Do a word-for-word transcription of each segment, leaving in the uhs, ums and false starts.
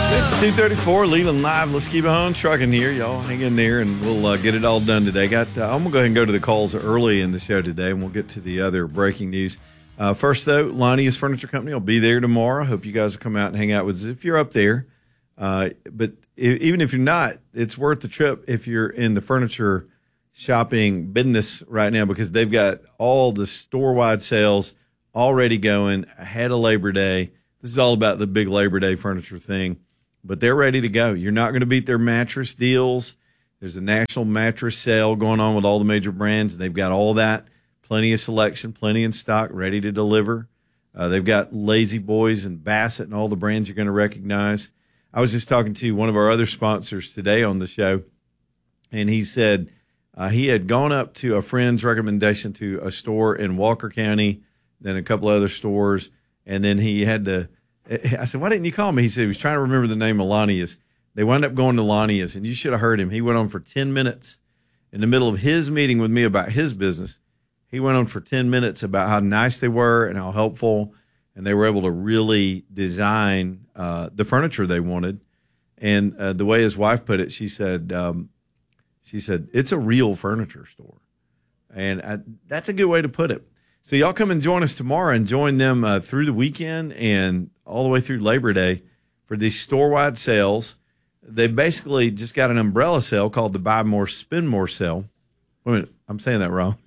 It's two thirty-four, Leland Live. Let's keep on trucking here. Y'all hang in there, and we'll uh, get it all done today. Got uh, I'm going to go ahead and go to the calls early in the show today, and we'll get to the other breaking news. Uh, first, though, Lonnie's Furniture Company will be there tomorrow. Hope you guys will come out and hang out with us if you're up there. Uh, but if, even if you're not, it's worth the trip if you're in the furniture shopping business right now, because they've got all the store-wide sales already going ahead of Labor Day. This is all about the big Labor Day furniture thing. But they're ready to go. You're not going to beat their mattress deals. There's a national mattress sale going on with all the major brands. They've got all that, plenty of selection, plenty in stock, ready to deliver. Uh, they've got Lazy Boys and Bassett and all the brands you're going to recognize. I was just talking to one of our other sponsors today on the show, and he said uh, he had gone up to a friend's recommendation to a store in Walker County, then a couple other stores, and then he had to – I said, why didn't you call me? He said he was trying to remember the name of Lania's. They wound up going to Lania's, and you should have heard him. He went on for ten minutes in the middle of his meeting with me about his business. He went on for ten minutes about how nice they were and how helpful, and they were able to really design uh, the furniture they wanted. And uh, the way his wife put it, she said, um, she said, it's a real furniture store. And I, that's a good way to put it. So y'all come and join us tomorrow and join them uh, through the weekend and all the way through Labor Day for these store-wide sales. They basically just got an umbrella sale called the Buy More, Spend More sale. Wait a minute, I'm saying that wrong.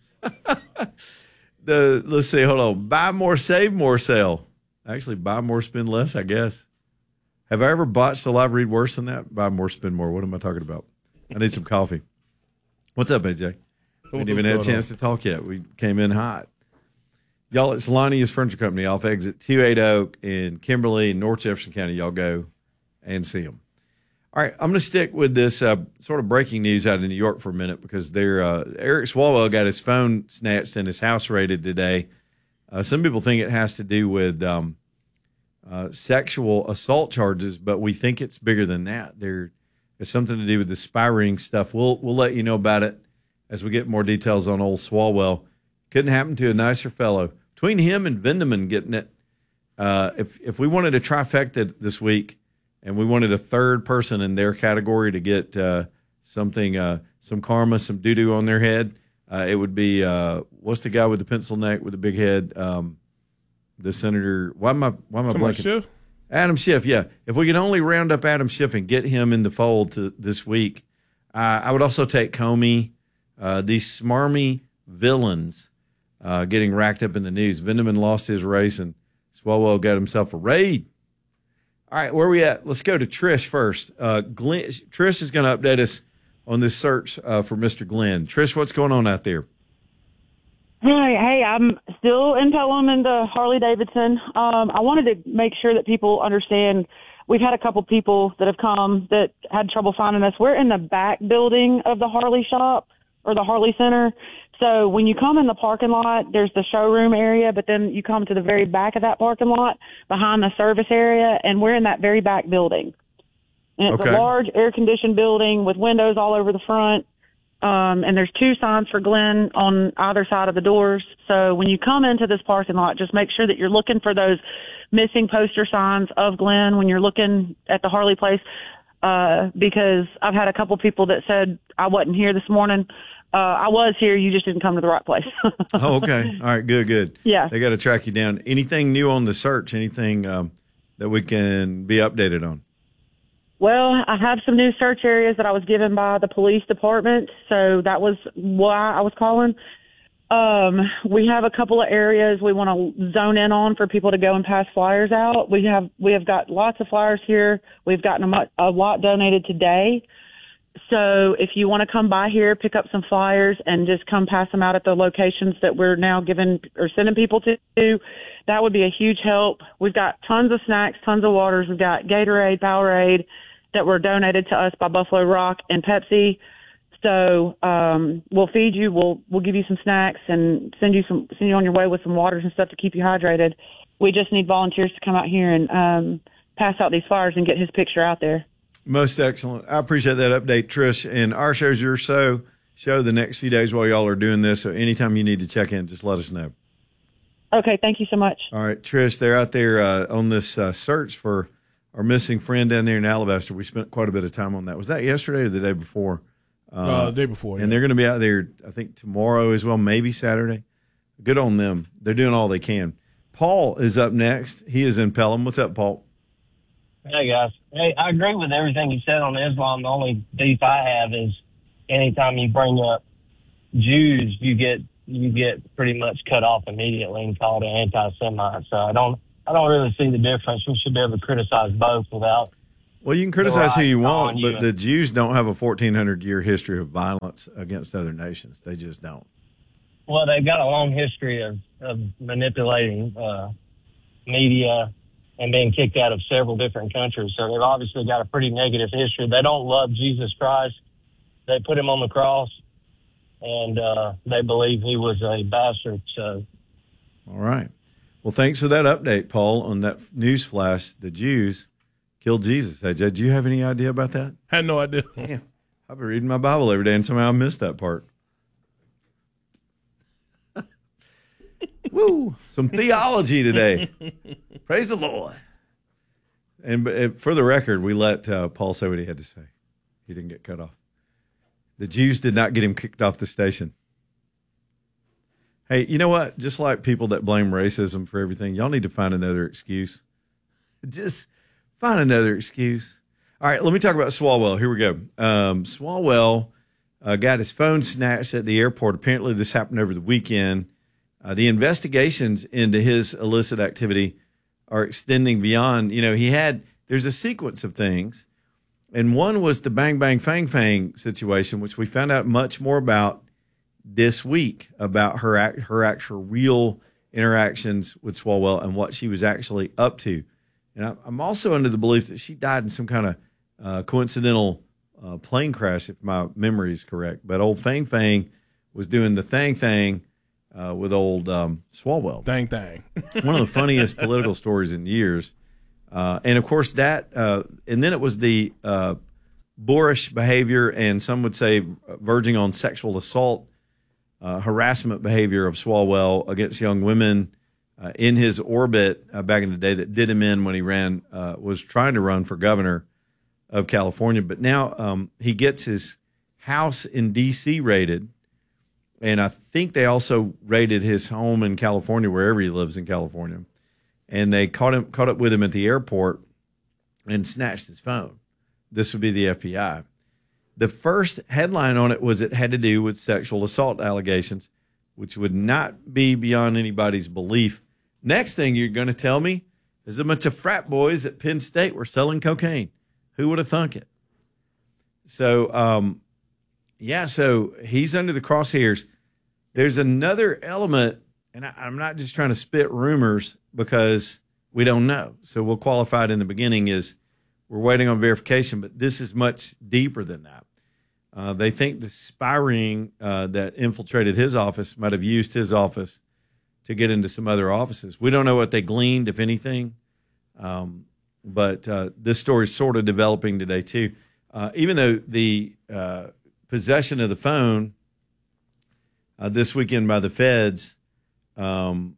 the Let's see, hold on. Buy More, Save More sale. Actually, buy more, spend less, I guess. Have I ever botched a live read worse than that? Buy more, spend more. What am I talking about? I need some coffee. What's up, A J? We didn't even have a chance to talk yet. We came in hot. Y'all, it's Lonnie's Furniture Company off exit two eighty in Kimberly, North Jefferson County. Y'all go and see them. All right, I'm going to stick with this uh, sort of breaking news out of New York for a minute, because they're, uh, Eric Swalwell got his phone snatched and his house raided today. Uh, some people think it has to do with um, uh, sexual assault charges, but we think it's bigger than that. There is something to do with the spy ring stuff. We'll we'll let you know about it as we get more details on old Swalwell. Couldn't happen to a nicer fellow. Between him and Vindeman getting it, uh, if if we wanted a trifecta this week, and we wanted a third person in their category to get uh, something, uh, some karma, some doo doo on their head, uh, it would be uh, what's the guy with the pencil neck with the big head? Um, the senator. Why am I? Why am I blanking? Schiff? Adam Schiff. Yeah, if we could only round up Adam Schiff and get him in the fold to this week, uh, I would also take Comey. Uh, these smarmy villains. Uh, getting racked up in the news. Vindeman lost his race, and Swalwell got himself a raid. All right, where are we at? Let's go to Trish first. Uh, Glenn, Trish is going to update us on this search uh, for Mister Glenn. Trish, what's going on out there? Hey, hey, I'm still in Pelham and the Harley-Davidson. Um, I wanted to make sure that people understand. We've had a couple people that have come that had trouble finding us. We're in the back building of the Harley shop or the Harley Center. So when you come in the parking lot, there's the showroom area, but then you come to the very back of that parking lot behind the service area, and we're in that very back building. And it's okay. a large air-conditioned building with windows all over the front, um, and there's two signs for Glenn on either side of the doors. So when you come into this parking lot, just make sure that you're looking for those missing poster signs of Glenn when you're looking at the Harley place, uh, because I've had a couple people that said I wasn't here this morning. Uh, I was here. You just didn't come to the right place. Oh, okay. All right. Good, good. Yeah. They got to track you down. Anything new on the search? Anything um, that we can be updated on? Well, I have some new search areas that I was given by the police department, so that was why I was calling. Um, we have a couple of areas we want to zone in on for people to go and pass flyers out. We have we have got lots of flyers here. We've gotten a, much, a lot donated today. So if you want to come by here, pick up some flyers and just come pass them out at the locations that we're now giving or sending people to, that would be a huge help. We've got tons of snacks, tons of waters. We've got Gatorade, Powerade that were donated to us by Buffalo Rock and Pepsi. So um, we'll feed you, we'll we'll give you some snacks and send you some send you on your way with some waters and stuff to keep you hydrated. We just need volunteers to come out here and um, pass out these flyers and get his picture out there. Most excellent. I appreciate that update, Trish. And our show's your show, show the next few days while y'all are doing this. So anytime you need to check in, just let us know. Okay, thank you so much. All right, Trish, they're out there uh, on this uh, search for our missing friend down there in Alabaster. We spent quite a bit of time on that. Was that yesterday or the day before? Uh, uh, the day before. And yeah. they're going to be out there, I think, tomorrow as well, maybe Saturday. Good on them. They're doing all they can. Paul is up next. He is in Pelham. What's up, Paul? Hey, guys. Hey, I agree with everything you said on Islam. The only beef I have is anytime you bring up Jews, you get you get pretty much cut off immediately and called an anti-Semite. So I don't I don't really see the difference. We should be able to criticize both without. Well, you can criticize who you want, you. but the Jews don't have a fourteen hundred year history of violence against other nations. They just don't. Well, they've got a long history of, of manipulating uh, media and being kicked out of several different countries. So they've obviously got a pretty negative history. They don't love Jesus Christ. They put him on the cross, and uh, they believe he was a bastard. So, all right. Well, thanks for that update, Paul, on that news flash. The Jews killed Jesus. Hey, did you have any idea about that? I had no idea. Damn. I've been reading my Bible every day, and somehow I missed that part. Woo! Some theology today. Praise the Lord. And, and for the record, we let uh, Paul say what he had to say. He didn't get cut off. The Jews did not get him kicked off the station. Hey, you know what? Just like people that blame racism for everything, y'all need to find another excuse. Just find another excuse. All right, let me talk about Swalwell. Here we go. Um, Swalwell uh, got his phone snatched at the airport. Apparently, this happened over the weekend. Uh, the investigations into his illicit activity are extending beyond, you know, he had, there's a sequence of things. And one was the Bang Bang Fang Fang situation, which we found out much more about this week, about her her actual real interactions with Swalwell and what she was actually up to. And I'm also under the belief that she died in some kind of uh, coincidental uh, plane crash, if my memory is correct. But old Fang Fang was doing the thang thang uh, with old um, Swalwell. Thang thang. One of the funniest political stories in years. Uh, and, of course, that uh, – and then it was the uh, boorish behavior and some would say verging on sexual assault, uh, harassment behavior of Swalwell against young women uh, in his orbit uh, back in the day that did him in when he ran uh, – was trying to run for governor of California. But now um, he gets his house in D C raided, and I think they also raided his home in California, wherever he lives in California. And they caught him, caught up with him at the airport and snatched his phone. This would be the F B I. The first headline on it was it had to do with sexual assault allegations, which would not be beyond anybody's belief. Next thing you're going to tell me is a bunch of frat boys at Penn State were selling cocaine. Who would have thunk it? So, um, yeah, so he's under the crosshairs. There's another element, and I, I'm not just trying to spit rumors because we don't know. So we'll qualify it in the beginning is we're waiting on verification, but this is much deeper than that. Uh, they think the spy ring uh, that infiltrated his office might have used his office to get into some other offices. We don't know what they gleaned, if anything, um, but uh, this story is sort of developing today too. Uh, even though the uh, possession of the phone uh, this weekend by the feds um,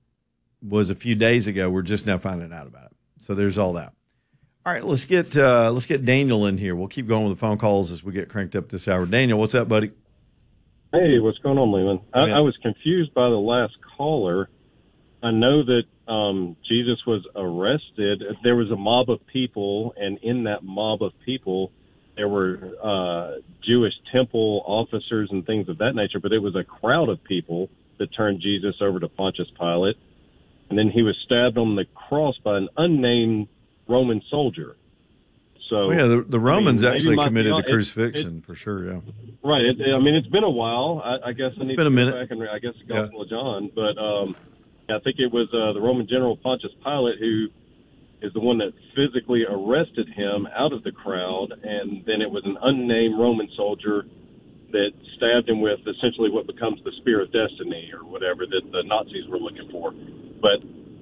was a few days ago, we're just now finding out about it. So there's all that. All right, let's get uh, let's get Daniel in here. We'll keep going with the phone calls as we get cranked up this hour. Daniel, what's up, buddy? Hey, what's going on, Leland? I, Yeah. I was confused by the last caller. I know that um, Jesus was arrested. There was a mob of people, and in that mob of people, there were uh, Jewish temple officers and things of that nature, but it was a crowd of people that turned Jesus over to Pontius Pilate. And then he was stabbed on the cross by an unnamed Roman soldier. So, Oh, yeah, the, the Romans I mean, actually maybe my- committed you know, the it- crucifixion for sure, yeah. Right. It, I mean, it's been a while. I, I guess It's I need been a to minute. go back and re- I guess the Gospel of John. But um, I think it was uh, the Roman general Pontius Pilate who is the one that physically arrested him out of the crowd, and then it was an unnamed Roman soldier that stabbed him with essentially what becomes the spear of destiny or whatever that the Nazis were looking for. But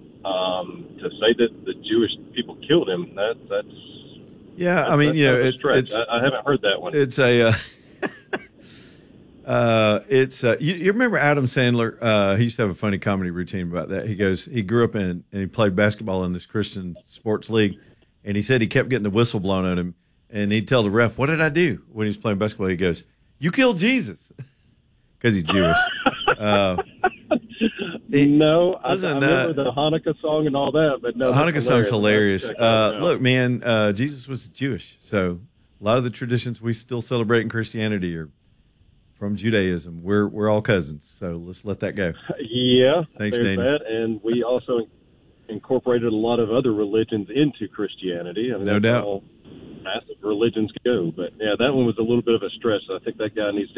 um, to say that the Jewish people killed him, that that's Yeah, I mean, you know, that's it, a stretch. it's I, I haven't heard that one. it's a uh, uh, it's uh, you, you remember Adam Sandler? Uh, he used to have a funny comedy routine about that. He goes, he grew up in and he played basketball in this Christian sports league, And he said he kept getting the whistle blown on him. And he'd tell the ref, what did I do when he was playing basketball? He goes, you killed Jesus. Because he's Jewish. Uh, he, no, I, I listen, remember uh, the Hanukkah song and all that. But no, the Hanukkah song's hilarious. Check that Uh, out. look, man, uh, Jesus was Jewish. So a lot of the traditions we still celebrate in Christianity are from Judaism. We're we're all cousins. So let's let that go. Yeah, Thanks, there's Daniel. that. And we also incorporated a lot of other religions into Christianity. I mean, No that's doubt. how massive religions go. But, yeah, that one was a little bit of a stretch. I think that guy needs to